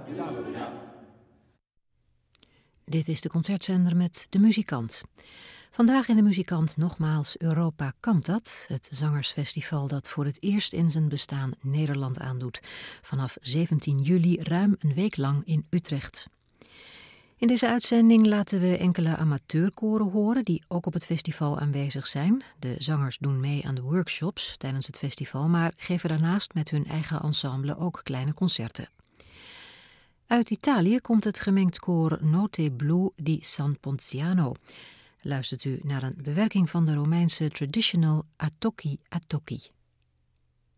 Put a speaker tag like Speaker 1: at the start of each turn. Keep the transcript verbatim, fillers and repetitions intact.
Speaker 1: Dit is de concertzender met De Muzikant. Vandaag in De Muzikant nogmaals Europa Cantat, het zangersfestival dat voor het eerst in zijn bestaan Nederland aandoet. Vanaf zeventien juli ruim een week lang in Utrecht. In deze uitzending laten we enkele amateurkoren horen die ook op het festival aanwezig zijn. De zangers doen mee aan de workshops tijdens het festival, maar geven daarnaast met hun eigen ensemble ook kleine concerten. Uit Italië komt het gemengd koor Note Blu di San Ponziano. Luistert u naar een bewerking van de Romeinse traditional A Tocchi A Tocchi.